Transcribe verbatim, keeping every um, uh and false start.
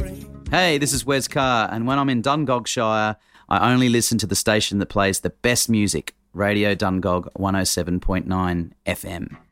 Hey, this is Wes Carr, and when I'm in Dungogshire, I only listen to the station that plays the best music, Radio Dungog one oh seven point nine F M.